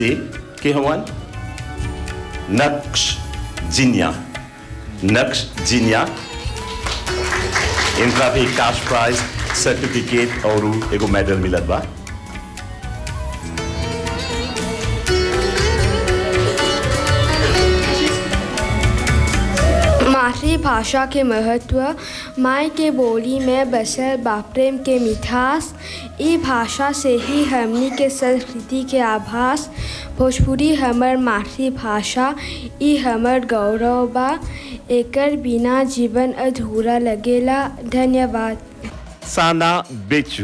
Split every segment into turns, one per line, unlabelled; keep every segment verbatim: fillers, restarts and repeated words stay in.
के हवन नक्श जिनिया नक्श जिनिया इनका भी कैश प्राइज सर्टिफिकेट और एगो मेडल मिलत बा।
मातृभाषा के महत्व माई के बोली में बसल बा प्रेम के मिठास। ई भाषा से ही हमनी के संस्कृति के आभास। भोजपुरी हमर मातृभाषा ई हमर गौरव बा। एकर बिना जीवन अधूरा लगेला। धन्यवाद।
साना बेचू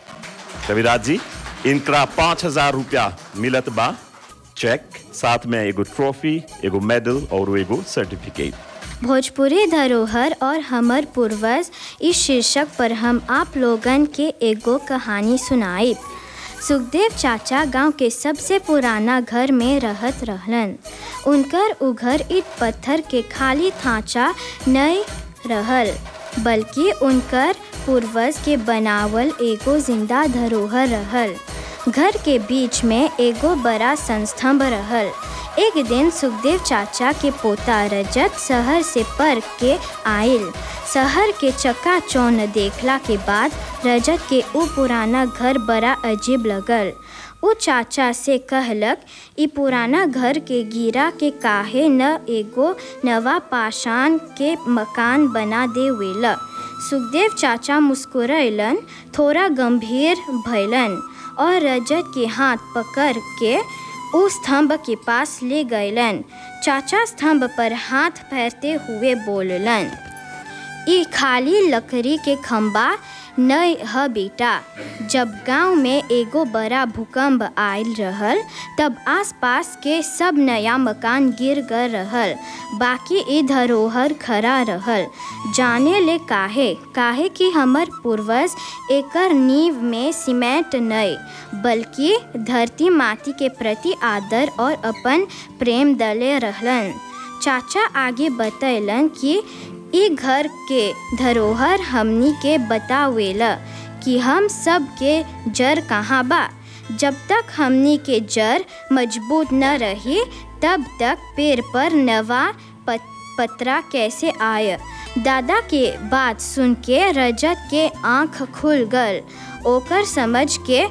कविराज जी इनका पाँच हजार रुपया मिलत बा चेक, साथ में एगो ट्रॉफी, एगो मेडल और एगो सर्टिफिकेट।
भोजपुरी धरोहर और हमर पूर्वज इस शीर्षक पर हम आप लोगन के एगो कहानी सुनाइब। सुखदेव चाचा गांव के सबसे पुराना घर में रहत रहलन। उनकर उ घर ईट पत्थर के खाली थांचा नहीं रहल, बल्कि उनकर पूर्वज के बनावल एगो जिंदा धरोहर रहल। घर के बीच में एगो बड़ा संस्तंभ रहल। एक दिन सुखदेव चाचा के पोता रजत शहर से पढ़ के आइल। शहर के चकाचौंध देखला के बाद रजत के उ पुराना घर बड़ा अजीब लगल। उ चाचा से कहलक, ई पुराना घर के गिरा के काहे न एगो नवा पाषाण के मकान बना देवेला। सुखदेव चाचा मुस्कुराइलन, थोड़ा गंभीर भइलन और रजत के हाथ पकड़ के उस स्तंभ के पास ले गइलन। चाचा स्तंभ पर हाथ फेरते हुए बोललन, ई खाली लकड़ी के खंबा नहीं ह बेटा। जब गांव में एगो बड़ा भूकंप आयल रहल तब आसपास के सब नया मकान गिर गए रहल, बाकी ई धरोहर खड़ा रहल। जाने ले काहे काहे कि हमर पूर्वज एकर नींव में सीमेंट नहीं बल्कि धरती माटी के प्रति आदर और अपन प्रेम दले रहलन। चाचा आगे बतैलन कि ई घर के धरोहर हमनी के बतावेला कि हम सब के जड़ कहाँ बा। जब तक हमनी के जड़ मजबूत न रही तब तक पेड़ पर नवा पत्रा कैसे आए। दादा के बात सुन के रजत के आँख खुल गल। ओकर समझ के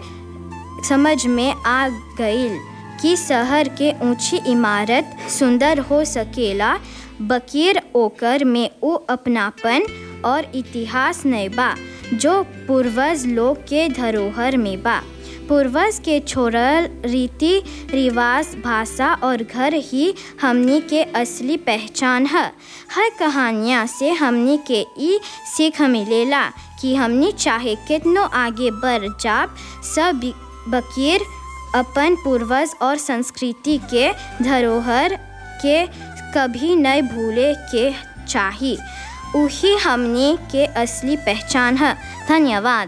समझ में आ गईल कि शहर के ऊंची इमारत सुंदर हो सकेला, बकीर ओकर में वो अपनापन और इतिहास नहीं बा जो पूर्वज लोग के धरोहर में बा। पूर्वज के छोड़ल रीति रिवाज, भाषा और घर ही हमनी के असली पहचान है। हर कहानियाँ से हमनी के ई सीख मिलेला कि हमनी चाहे कितनो आगे बढ़ जाब, सब बकीर अपन पूर्वज और संस्कृति के धरोहर के कभी नहीं भूले के चाहिए। वही हमनी के असली पहचान है। धन्यवाद।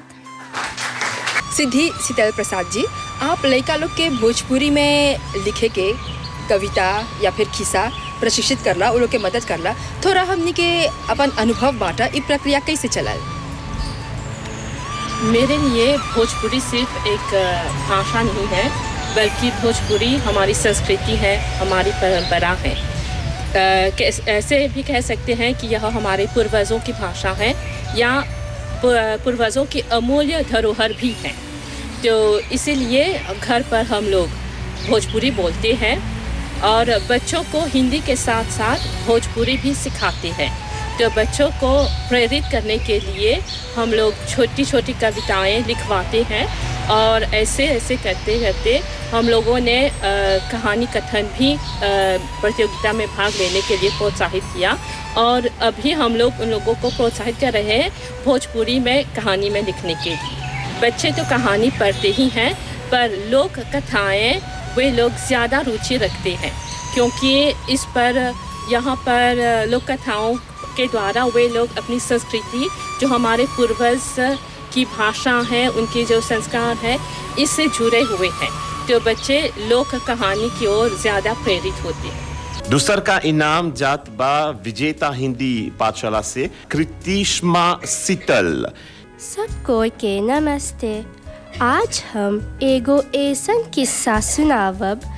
सिद्धि शीतल प्रसाद जी, आप लड़का लोग के भोजपुरी में लिखे के कविता या फिर खिस्सा प्रशिक्षित करला, उन लोग के मदद करला, थोड़ा हमनी के अपन अनुभव बांटा। ये प्रक्रिया कैसे चलल?
मेरे लिए भोजपुरी सिर्फ एक भाषा नहीं है, बल्कि भोजपुरी हमारी संस्कृति है, हमारी परंपरा है। ऐसे भी कह सकते हैं कि यह हमारे पूर्वजों की भाषा है या पूर्वजों की अमूल्य धरोहर भी है। तो इसीलिए घर पर हम लोग भोजपुरी बोलते हैं और बच्चों को हिंदी के साथ साथ भोजपुरी भी सिखाते हैं। तो बच्चों को प्रेरित करने के लिए हम लोग छोटी छोटी कविताएं लिखवाते हैं और ऐसे ऐसे करते करते हम लोगों ने आ, कहानी कथन भी आ, प्रतियोगिता में भाग लेने के लिए प्रोत्साहित किया और अभी हम लोग उन लोगों को प्रोत्साहित कर रहे हैं भोजपुरी में कहानी में लिखने के लिए। बच्चे तो कहानी पढ़ते ही हैं, पर लोक कथाएँ वे लोग ज़्यादा रुचि रखते हैं, क्योंकि इस पर यहाँ पर लोक कथाओं के द्वारा वे लोग अपनी संस्कृति, जो हमारे पूर्वज की भाषा है, उनके जो संस्कार है, इससे जुड़े हुए हैं। तो बच्चे लोक कहानी की ओर ज़्यादा प्रेरित होते हैं।
दूसर का इनाम जात बा विजेता हिंदी पाठशाला से कृतिष्मा शीतल।
सबको के नमस्ते। आज हम एगो ऐसन किस्सा सुनावब